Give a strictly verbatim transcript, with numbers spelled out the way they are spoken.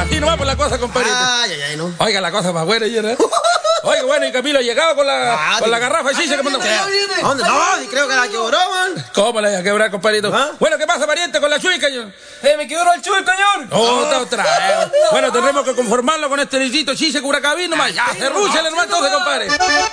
Así no va por la cosa, compadre. Ay, ay, ay, no. Oiga, la cosa más buena ayer, ¿eh? Oiga, bueno, y Camilo ha llegado con la, Ah, con la di- garrafa así, se que mandó. ¿A dónde? No, ni creo que la quebró, man. ¿Cómo la iba a quebrar, compadrito? ¿Ah? Bueno, ¿qué pasa, pariente, con la chuica, señor? ¡Eh, me quebró el chuy, señor! Otra, otra vez. Bueno, tendremos que conformarlo con este litrito chise curacabín nomás. Ya, cerrúchale, hermano, entonces, compadre.